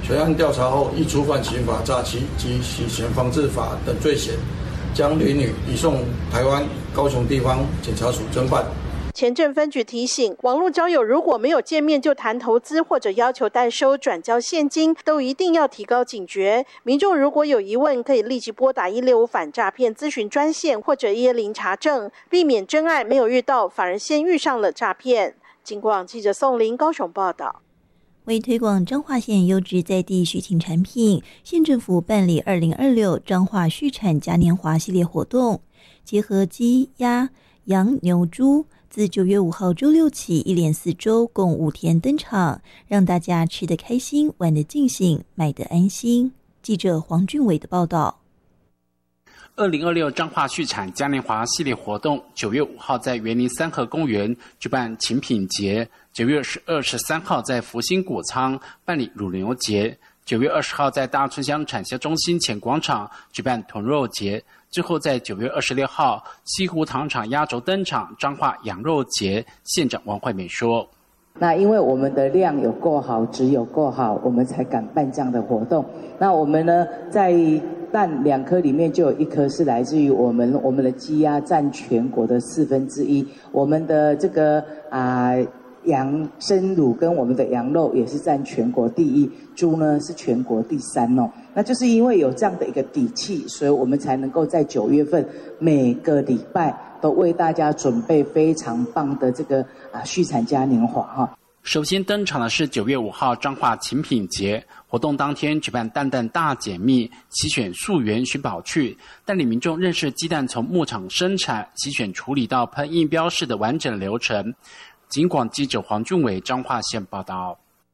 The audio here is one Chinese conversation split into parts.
随案调查后，依触犯刑法、诈欺及洗钱防治法等罪嫌，将林女移送台湾高雄地方检察署侦办。 前镇分局提醒，网络交友如果没有见面就谈投资或者要求代收转交现金，都一定要提高警觉。民众如果有疑问，可以立即拨打165反诈骗咨询专线或者110查证，避免真爱没有遇到，反而先遇上了诈骗。警广记者宋林高雄报道。 为推广彰化县优质在地畜禽产品，县政府办理2026彰化畜产嘉年华系列活动，结合鸡、鸭、羊、牛、猪，自9月5号周六起，一连4周，共5天登场，让大家吃得开心，玩得尽兴，买得安心。记者黄俊伟的报道。 2026彰化畜产嘉年华系列活动9月5号在园林三和公园举办禽品节，9月23号在福星谷仓办理乳牛节，9月20号在大村乡产销中心前广场举办豚肉节，之后在9月26号西湖糖厂压轴登场彰化羊肉节。县长王惠美说， 那因为我们的量有够好，质有够好，我们才敢办这样的活动。那我们呢，在蛋2颗里面就有1颗是来自于我们的鸡鸭，占全国的1/4，我们的这个羊生乳跟我们的羊肉也是占全国第1，猪呢是全国第3哦。那就是因为有这样的一个底气，所以我们才能够在9月份每个礼拜都为大家准备非常棒的这个畜产嘉年华哈。 首先登场的是9月5号彰化禽品节活动当天举办蛋蛋大解密，齐选溯源寻宝趣，带领民众认识鸡蛋从牧场生产、齐选处理到喷印标示的完整流程。警广记者黄俊伟彰化县报道。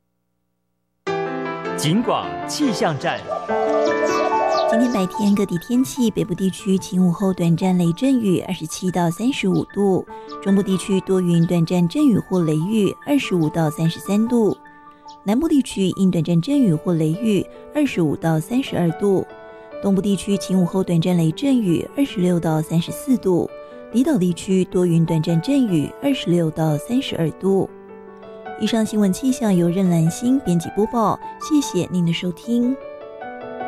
警广气象站。 今天白天各地天气，北部地区晴午后短暂雷阵雨27到35度，中部地区多云短暂阵雨或雷雨25到33度，南部地区因短暂阵雨或雷雨25到32度，东部地区晴午后短暂雷阵雨26到34度，离岛地区多云短暂阵雨26到32度。以上新闻气象由任兰心编辑播报，谢谢您的收听。